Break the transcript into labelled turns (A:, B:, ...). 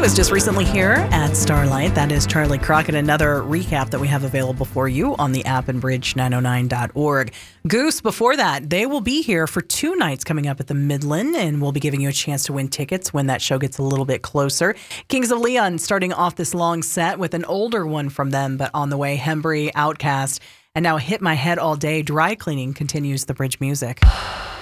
A: was just recently here at Starlight. That is Charlie Crockett. Another recap that we have available for you on the app and bridge909.org. Goose, before that, they will be here for 2 nights coming up at the Midland, and we'll be giving you a chance to win tickets when that show gets a little bit closer. Kings of Leon starting off this long set with an older one from them, but on the way, Hembry, Outcast, and now Hit My Head All Day. Dry Cleaning continues the Bridge music.